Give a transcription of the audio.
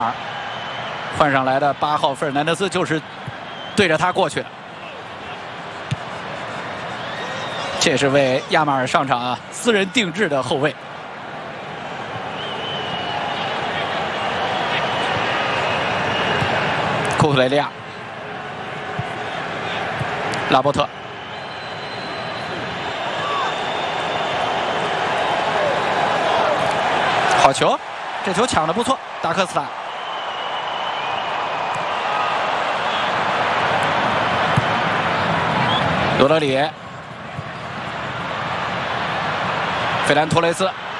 换上来的8号费尔南德斯就是对着他过去的。这也是为亚马尔上场啊，私人定制的后卫。库库雷利亚、拉波特。 好球，这球抢得不错，达克斯坦。罗德里，费兰托雷斯